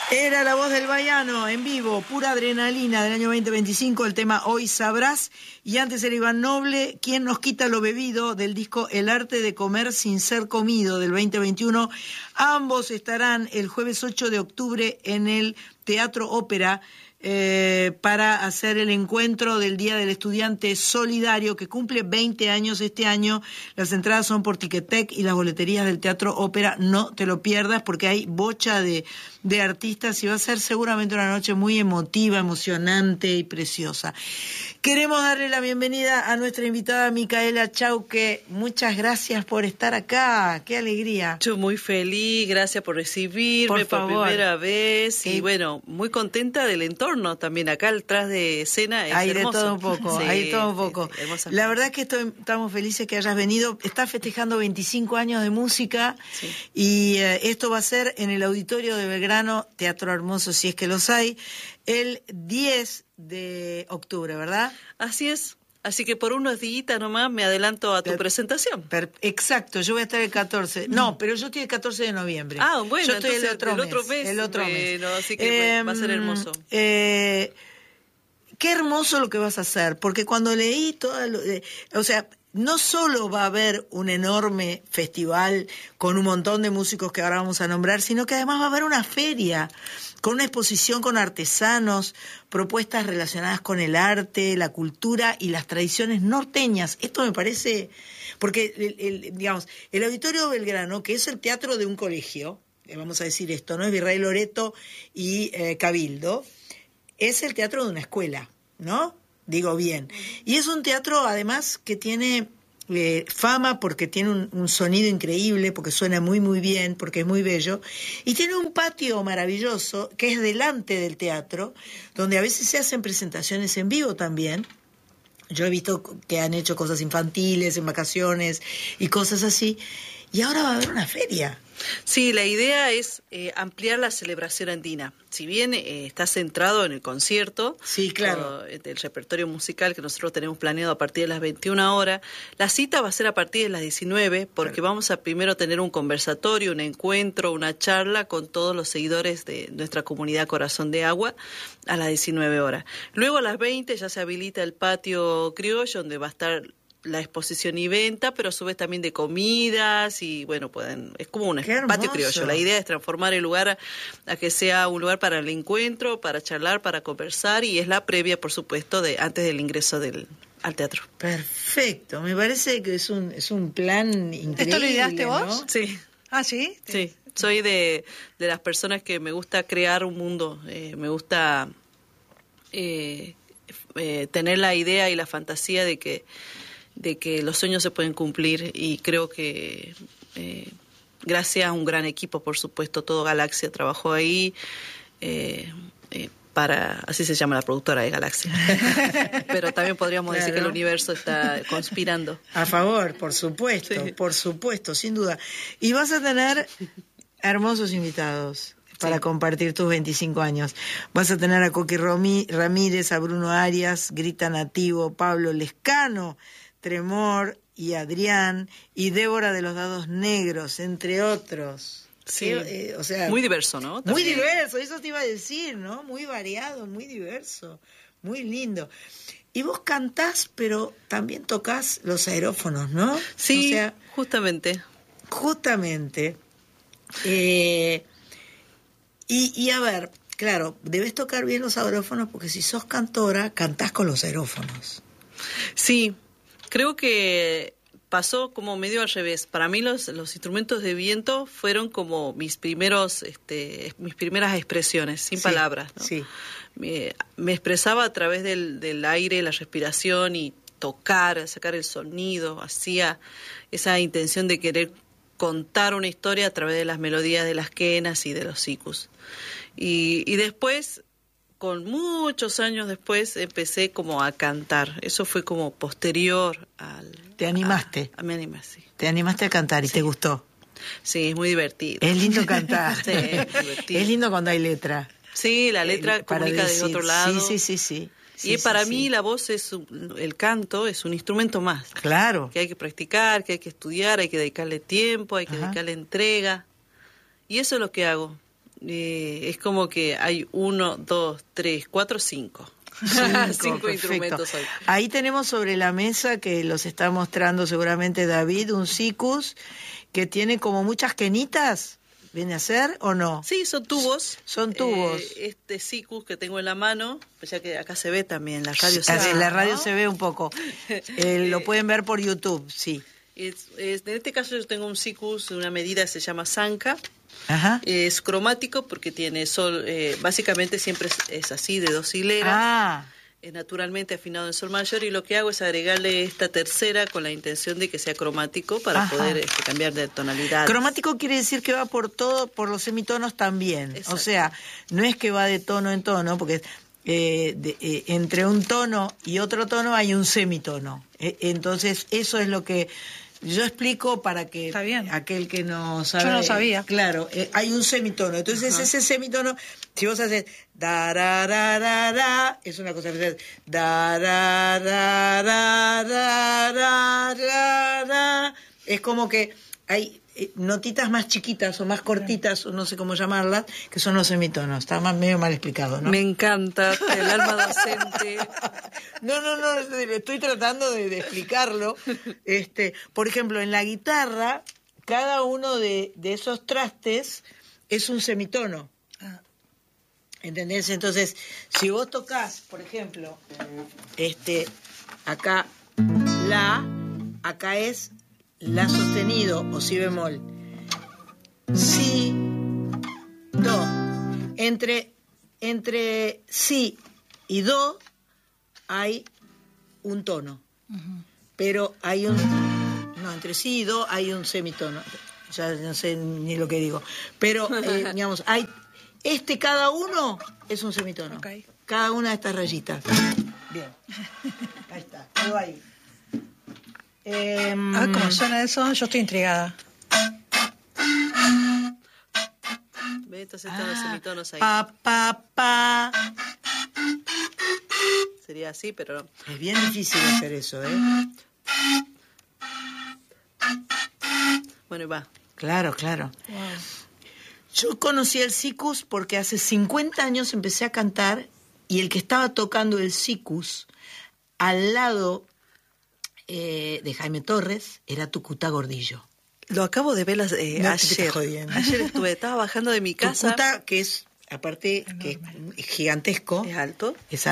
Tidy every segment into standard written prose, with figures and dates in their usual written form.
Era La Voz del Baiano, en vivo, pura adrenalina del año 2025, el tema Hoy Sabrás. Y antes era Iván Noble, ¿Quién nos quita lo bebido?, del disco El arte de comer sin ser comido, del 2021. Ambos estarán el jueves 8 de octubre en el Teatro Ópera para hacer el encuentro del Día del Estudiante Solidario, que cumple 20 años este año. Las entradas son por Ticketek y las boleterías del Teatro Ópera. No te lo pierdas porque hay bocha de artistas y va a ser seguramente una noche muy emotiva, emocionante y preciosa. Queremos darle la bienvenida a nuestra invitada Micaela Chauque. Muchas gracias por estar acá, qué alegría. Yo muy feliz, gracias por recibirme por primera vez y bueno, muy contenta del entorno también. Acá atrás de escena es hay hermoso. De todo un poco, sí, hay de todo un poco. Sí, la verdad es que estamos felices que hayas venido. Estás festejando 25 años de música sí. Y esto va a ser en el Auditorio de Belgrano, Teatro Hermoso, si es que los hay, el 10 de octubre, ¿verdad? Así es. Así que por unos días nomás me adelanto a tu presentación. Exacto, yo voy a estar el 14. No, pero yo estoy el 14 de noviembre. Ah, bueno, yo estoy entonces el otro mes. El otro mes. Así que va a ser hermoso. Qué hermoso lo que vas a hacer, porque cuando leí todo o sea, no solo va a haber un enorme festival con un montón de músicos que ahora vamos a nombrar, sino que además va a haber una feria con una exposición con artesanos, propuestas relacionadas con el arte, la cultura y las tradiciones norteñas. Esto me parece, porque digamos, el Auditorio Belgrano, que es el teatro de un colegio, vamos a decir esto, ¿no? Es Virrey Loreto y Cabildo, es el teatro de una escuela, ¿no? Digo bien. Y es un teatro, además, que tiene fama porque tiene un sonido increíble, porque suena muy, muy bien, porque es muy bello. Y tiene un patio maravilloso que es delante del teatro, donde a veces se hacen presentaciones en vivo también. Yo he visto que han hecho cosas infantiles en vacaciones y cosas así. Y ahora va a haber una feria. Sí, la idea es ampliar la celebración andina. Si bien está centrado en el concierto, sí, claro, del repertorio musical que nosotros tenemos planeado a partir de las 21 horas, la cita va a ser a partir de las 19, porque vamos a primero tener un conversatorio, un encuentro, una charla con todos los seguidores de nuestra comunidad Corazón de Agua a las 19 horas. Luego a las 20 ya se habilita el patio criollo, donde va a estar la exposición y venta, pero a su vez también de comidas y bueno, es como un patio criollo. La idea es transformar el lugar a que sea un lugar para el encuentro, para charlar, para conversar y es la previa, por supuesto, antes del ingreso al teatro. Perfecto, me parece que es un plan increíble. ¿Esto lo ideaste vos? ¿No? Sí. ¿Ah, sí? Sí, soy de las personas que me gusta crear un mundo, me gusta tener la idea y la fantasía de que los sueños se pueden cumplir y creo que gracias a un gran equipo, por supuesto, todo Galaxia trabajó ahí así se llama la productora de Galaxia, pero también podríamos decir que el universo está conspirando. A favor, por supuesto, sin duda. Y vas a tener hermosos invitados para compartir tus 25 años. Vas a tener a Coqui Ramírez, a Bruno Arias, Grita Nativo, Pablo Lescano, Tremor y Adrián, y Débora de los Dados Negros, entre otros. Sí, o sea, muy diverso, ¿no? También. Muy diverso, eso te iba a decir, ¿no? Muy variado, muy diverso, muy lindo. Y vos cantás, pero también tocás los aerófonos, ¿no? Sí, o sea, justamente. Y a ver, claro, debes tocar bien los aerófonos porque si sos cantora, cantás con los aerófonos. Sí. Creo que pasó como medio al revés. Para mí los instrumentos de viento fueron como mis primeras expresiones, sin palabras, ¿no? Sí. Me expresaba a través del aire, la respiración y tocar, sacar el sonido. Hacía esa intención de querer contar una historia a través de las melodías de las quenas y de los sikus. Y después, con muchos años después, empecé como a cantar. Eso fue como posterior al... ¿Te animaste? Me animé, sí. ¿Te animaste a cantar y te gustó? Sí, es muy divertido. Es lindo cantar. Sí, es divertido. Es lindo cuando hay letra. Sí, la letra comunica desde otro lado. Sí. Y para mí la voz el canto es un instrumento más. Claro. Que hay que practicar, que hay que estudiar, hay que dedicarle tiempo, hay que dedicarle entrega. Y eso es lo que hago. Es como que hay 1, 2, 3, 4, 5. 5 instrumentos hoy. Ahí tenemos sobre la mesa, que los está mostrando seguramente David, un sikus que tiene como muchas quenitas. ¿Viene a ser o no? Sí, son tubos. Son tubos. Este sikus que tengo en la mano, pues ya que acá se ve también, la radio se ve. En la radio se ve un poco. Lo pueden ver por YouTube, sí. En este caso yo tengo un sikus de una medida que se llama Sanka. Ajá. Es cromático porque tiene sol, básicamente siempre es así, de 2 hileras. Es naturalmente afinado en sol mayor, y lo que hago es agregarle esta tercera con la intención de que sea cromático para poder cambiar de tonalidad. Cromático quiere decir que va por todo, por los semitonos también. Exacto. O sea, no es que va de tono en tono, porque entre un tono y otro tono hay un semitono. Entonces, eso es lo que yo explico para que aquel que no sabe... Yo no sabía. Claro, hay un semitono. Entonces, ese semitono, si vos haces da ra ra ra ra, es una cosa, da ra ra ra ra ra ra ra, es como que hay notitas más chiquitas o más cortitas, o no sé cómo llamarlas, que son los semitonos. Está medio mal explicado, ¿no? Me encanta el alma docente. No, estoy tratando de explicarlo. Por ejemplo, en la guitarra, cada uno de esos trastes es un semitono. ¿Entendés? Entonces, si vos tocas, por ejemplo, acá la, acá es la sostenido o si bemol, si, do. Entre si y do hay un tono, pero hay entre si y do hay un semitono. Ya no sé ni lo que digo, pero digamos, hay cada uno es un semitono. Okay. Cada una de estas rayitas. Bien. Ahí está. Quedó ahí. ¿Cómo suena eso? Yo estoy intrigada. Entonces están los semitonos ahí. Pa, pa, pa. Sería así, pero no. Es bien difícil hacer eso, ¿eh? Bueno, y va. Claro. Wow. Yo conocí el sikus porque hace 50 años empecé a cantar, y el que estaba tocando el sikus al lado de Jaime Torres era Tucutá Gordillo. Lo acabo de ver ayer. Ayer estaba bajando de mi casa. Tucutá, que es, aparte, que es gigantesco. Es alto.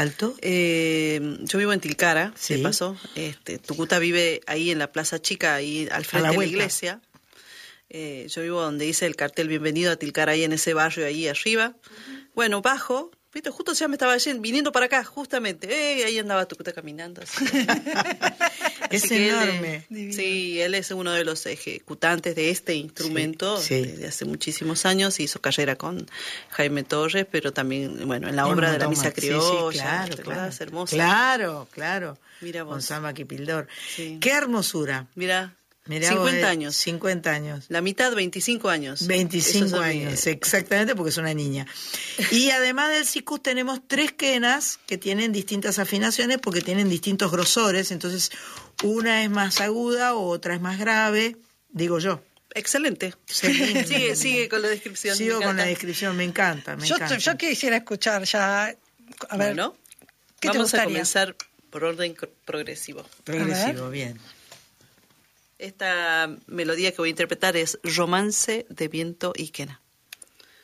Yo vivo en Tilcara, sí. ¿Qué pasó? Tucutá vive ahí en la Plaza Chica, ahí al frente de la iglesia. Yo vivo donde dice el cartel Bienvenido a Tilcara, ahí en ese barrio, ahí arriba. Bueno, bajo, ¿viste? Justo ya me estaba viniendo para acá, justamente. Ahí andaba Tucutá caminando. Es enorme. Sí, él es uno de los ejecutantes de este instrumento desde hace muchísimos años. Hizo carrera con Jaime Torres, pero también, bueno, en la obra de la Misa Criolla. Claro. Es hermosa. Claro. Mira vos. Con Samba Quipildor. Sí. Qué hermosura. Mirá 50 años. 50 años. La mitad, 25 años. 25 años, exactamente, porque es una niña. Y además del sikus tenemos 3 quenas que tienen distintas afinaciones porque tienen distintos grosores. Entonces, una es más aguda, otra es más grave, digo yo. Excelente. Sigue con la descripción. Sigo con la descripción, me encanta. Yo quisiera escuchar ya. A ver, bueno, ¿qué vamos te a comenzar por orden progresivo. Progresivo, bien. Esta melodía que voy a interpretar es Romance de Viento y Quena.